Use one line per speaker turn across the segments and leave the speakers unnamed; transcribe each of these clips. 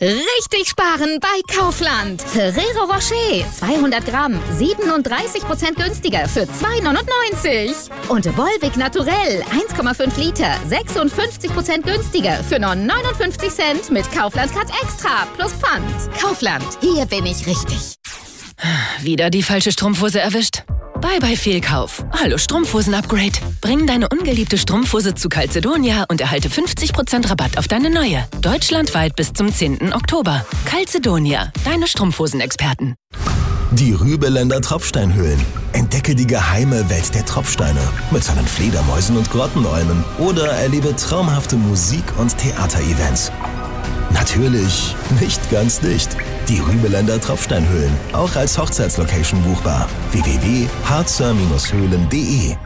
Richtig sparen bei Kaufland. Ferrero Rocher 200 Gramm 37% günstiger für 2,99. Und Volvic Naturell 1,5 Liter 56% günstiger für nur 59 Cent mit Kaufland Cut Extra plus Pfand. Kaufland, hier bin ich richtig.
Wieder die falsche Strumpfhose erwischt? Bye Fehlkauf. Hallo Strumpfhosen-Upgrade. Bring deine ungeliebte Strumpfhose zu Calzedonia und erhalte 50% Rabatt auf deine neue. Deutschlandweit bis zum 10. Oktober. Calzedonia, deine Strumpfhosen-Experten.
Die Rübeländer Tropfsteinhöhlen. Entdecke die geheime Welt der Tropfsteine mit seinen Fledermäusen und Grottenolmen oder erlebe traumhafte Musik- und Theaterevents. Natürlich nicht ganz dicht. Die Rübeländer Tropfsteinhöhlen, auch als Hochzeitslocation buchbar. www.harzer-höhlen.de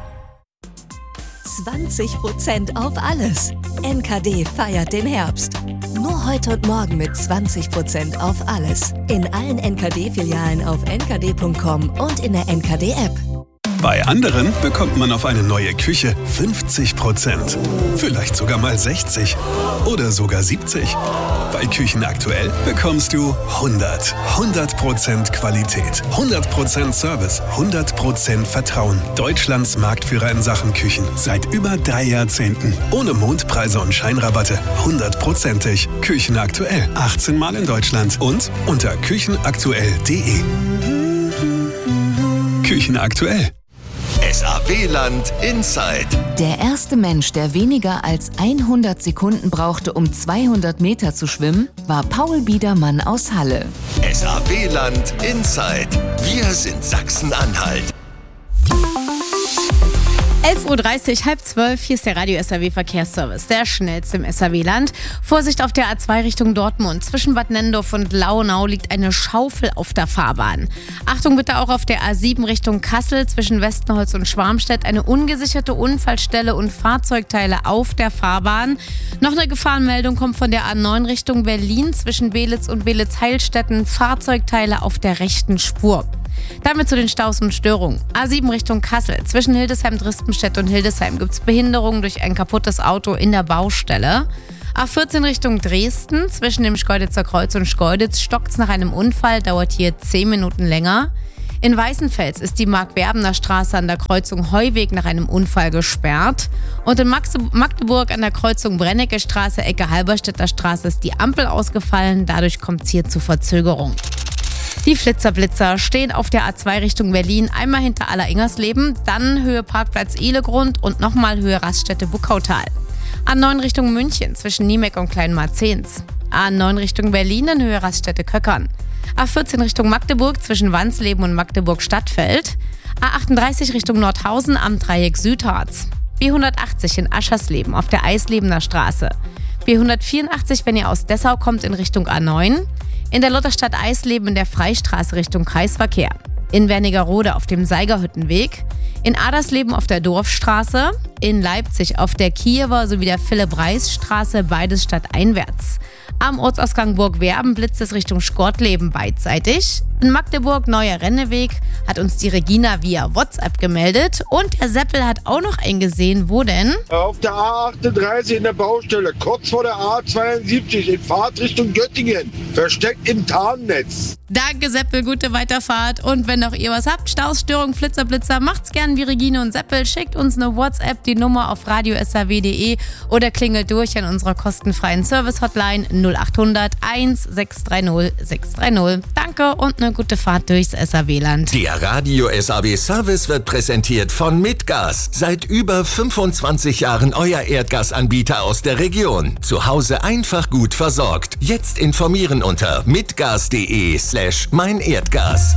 20% auf alles. NKD feiert den Herbst. Nur heute und morgen mit 20% auf alles. In allen NKD-Filialen auf nkd.com und in der NKD-App.
Bei anderen bekommt man auf eine neue Küche 50%. Vielleicht sogar mal 60 oder sogar 70. Bei Küchen aktuell bekommst du 100% Qualität, 100% Service, 100% Vertrauen. Deutschlands Marktführer in Sachen Küchen seit über 3 Jahrzehnten. Ohne Mondpreise und Scheinrabatte, 100%ig. Küchen aktuell, 18 Mal in Deutschland und unter küchenaktuell.de. Küchen aktuell.
SAW-Land Inside.
Der erste Mensch, der weniger als 100 Sekunden brauchte, um 200 Meter zu schwimmen, war Paul Biedermann aus Halle.
SAW-Land Inside. Wir sind Sachsen-Anhalt.
11.30 Uhr, 11:30, hier ist der Radio SAW Verkehrsservice, der schnellste im SAW-Land. Vorsicht auf der A2 Richtung Dortmund. Zwischen Bad Nennendorf und Launau liegt eine Schaufel auf der Fahrbahn. Achtung bitte auch auf der A7 Richtung Kassel zwischen Westenholz und Schwarmstedt. Eine ungesicherte Unfallstelle und Fahrzeugteile auf der Fahrbahn. Noch eine Gefahrenmeldung kommt von der A9 Richtung Berlin zwischen Belitz und Belitz-Heilstätten. Fahrzeugteile auf der rechten Spur. Damit zu den Staus und Störungen. A7 Richtung Kassel. Zwischen Hildesheim-Dristenstedt und Hildesheim gibt es Behinderungen durch ein kaputtes Auto in der Baustelle. A14 Richtung Dresden. Zwischen dem Schkeuditzer Kreuz und Schkeuditz stockt es nach einem Unfall, dauert hier 10 Minuten länger. In Weißenfels ist die Mark-Werbener Straße an der Kreuzung Heuweg nach einem Unfall gesperrt. Und in Magdeburg an der Kreuzung Brennecke Straße, Ecke Halberstädter Straße ist die Ampel ausgefallen. Dadurch kommt es hier zu Verzögerung. Die Flitzer stehen auf der A2 Richtung Berlin, einmal hinter Aller-Ingersleben, dann Höhe Parkplatz Ehlegrund und nochmal Höhe Raststätte Buckautal. A9 Richtung München zwischen Niemeck und Kleinmarzens. A9 Richtung Berlin in Höhe Raststätte Köckern. A14 Richtung Magdeburg zwischen Wansleben und Magdeburg-Stadtfeld. A38 Richtung Nordhausen am Dreieck Südharz. B180 in Aschersleben auf der Eislebener Straße. B184, wenn ihr aus Dessau kommt, in Richtung A9. In der Lutherstadt Eisleben in der Freistraße Richtung Kreisverkehr. In Wernigerode auf dem Seigerhüttenweg. In Adersleben auf der Dorfstraße. In Leipzig auf der Kiewer sowie der Philipp-Reis-Straße, beides stadteinwärts. Am Ortsausgang Burg-Werben blitzt es Richtung Schkortleben beidseitig. In Magdeburg, neuer Renneweg, hat uns die Regina via WhatsApp gemeldet. Und der Seppel hat auch noch eingesehen, wo denn?
Auf der A38 in der Baustelle, kurz vor der A72 in Fahrtrichtung Göttingen, versteckt im Tarnnetz.
Danke Seppel, gute Weiterfahrt. Und wenn auch ihr was habt, Staus, Störung, Blitzer, macht's gern wie Regine und Seppel. Schickt uns eine WhatsApp, die Nummer auf radio.saw.de oder klingelt durch an unserer kostenfreien Service-Hotline 0800 1630 630. Danke und eine gute Fahrt durchs SAW-Land.
Der Radio SAW Service wird präsentiert von Mitgas. Seit über 25 Jahren euer Erdgasanbieter aus der Region. Zu Hause einfach gut versorgt. Jetzt informieren unter mitgas.de/meinerdgas.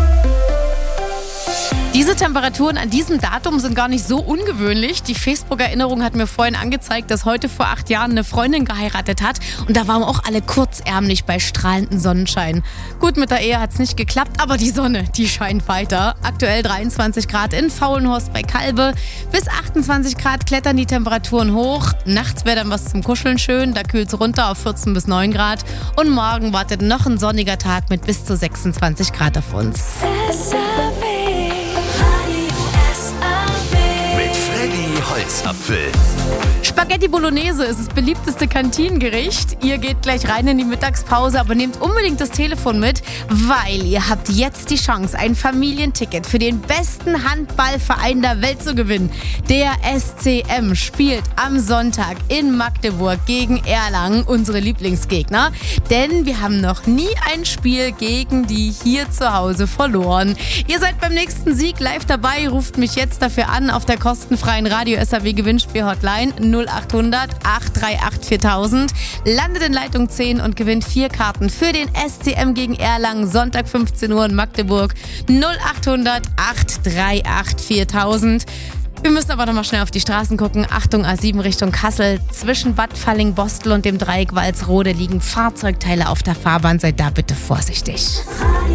Diese Temperaturen an diesem Datum sind gar nicht so ungewöhnlich. Die Facebook-Erinnerung hat mir vorhin angezeigt, dass heute vor 8 Jahren eine Freundin geheiratet hat. Und da waren wir auch alle kurzärmlich bei strahlendem Sonnenschein. Gut, mit der Ehe hat es nicht geklappt, aber die Sonne, die scheint weiter. Aktuell 23 Grad in Faulenhorst bei Kalbe. Bis 28 Grad klettern die Temperaturen hoch. Nachts wäre dann was zum Kuscheln schön. Da kühlt es runter auf 14 bis 9 Grad. Und morgen wartet noch ein sonniger Tag mit bis zu 26 Grad auf uns.
Holz Bratapfel.
Spaghetti Bolognese ist das beliebteste Kantinengericht. Ihr geht gleich rein in die Mittagspause, aber nehmt unbedingt das Telefon mit, weil ihr habt jetzt die Chance, ein Familienticket für den besten Handballverein der Welt zu gewinnen. Der SCM spielt am Sonntag in Magdeburg gegen Erlangen, unsere Lieblingsgegner. Denn wir haben noch nie ein Spiel gegen die hier zu Hause verloren. Ihr seid beim nächsten Sieg live dabei. Ruft mich jetzt dafür an auf der kostenfreien Radio SAW Gewinnspiel-Hotline 0800 838 4000. Landet in Leitung 10 und gewinnt 4 Karten für den SCM gegen Erlangen. Sonntag 15 Uhr in Magdeburg. 0800 838 4000. Wir müssen aber nochmal schnell auf die Straßen gucken. Achtung, A7 Richtung Kassel. Zwischen Bad Falling-Bostel und dem Dreieck Walsrode liegen Fahrzeugteile auf der Fahrbahn. Seid da bitte vorsichtig.